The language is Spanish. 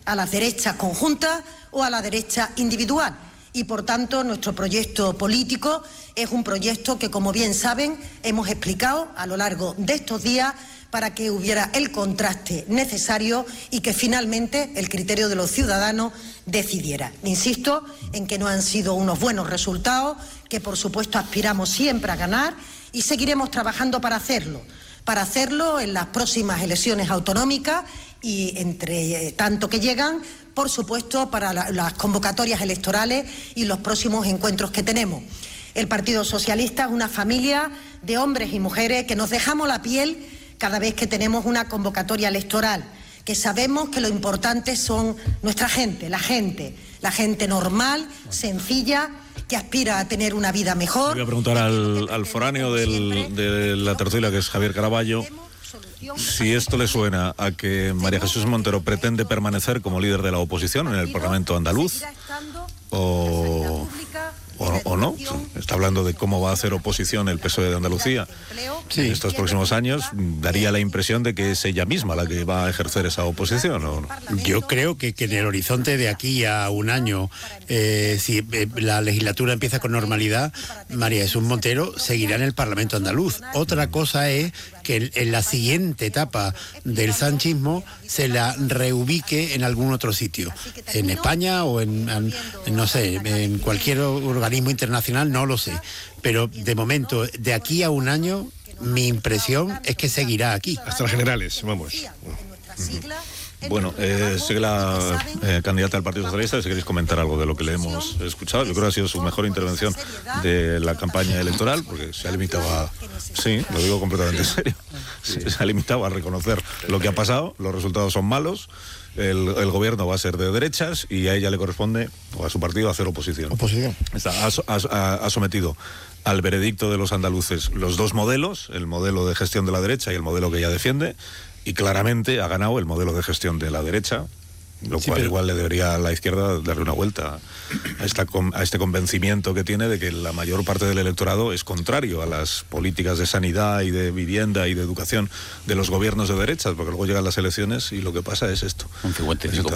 a las derechas conjuntas o a la derecha individual. Y, por tanto, nuestro proyecto político es un proyecto que, como bien saben, hemos explicado a lo largo de estos días para que hubiera el contraste necesario y que finalmente el criterio de los ciudadanos decidiera. Insisto en que no han sido unos buenos resultados, que por supuesto aspiramos siempre a ganar y seguiremos trabajando para hacerlo en las próximas elecciones autonómicas y, entre tanto que llegan, por supuesto, para las convocatorias electorales y los próximos encuentros que tenemos. El Partido Socialista es una familia de hombres y mujeres que nos dejamos la piel cada vez que tenemos una convocatoria electoral, que sabemos que lo importante son nuestra gente, la gente normal, sencilla, que aspira a tener una vida mejor. Voy a preguntar al foráneo de la tertulia, que es Javier Caraballo, si esto le suena a que María Jesús Montero pretende permanecer como líder de la oposición en el Parlamento andaluz o no. Está hablando de cómo va a hacer oposición el PSOE de Andalucía en estos próximos años. Daría la impresión de que es ella misma la que va a ejercer esa oposición, ¿o no? Yo creo que en el horizonte de aquí a un año, si la legislatura empieza con normalidad, María Jesús Montero seguirá en el Parlamento andaluz. Otra cosa es que en la siguiente etapa del sanchismo se la reubique en algún otro sitio, en España o no sé, en cualquier organismo internacional, no lo sé. Pero de momento, de aquí a un año, mi impresión es que seguirá aquí. Hasta las generales, vamos. Bueno, sigue la candidata del Partido Socialista. Si queréis comentar algo de lo que le hemos escuchado, yo creo que ha sido su mejor intervención de la campaña electoral, porque se ha limitado a... Sí, lo digo completamente en serio. Se ha limitado a reconocer lo que ha pasado, los resultados son malos, el gobierno va a ser de derechas y a ella le corresponde, o a su partido, hacer oposición. Ha sometido al veredicto de los andaluces los dos modelos, el modelo de gestión de la derecha y el modelo que ella defiende, y claramente ha ganado el modelo de gestión de la derecha, lo cual igual le debería a la izquierda darle una vuelta a este convencimiento que tiene de que la mayor parte del electorado es contrario a las políticas de sanidad y de vivienda y de educación de los gobiernos de derechas, porque luego llegan las elecciones y lo que pasa es esto. Un 55%.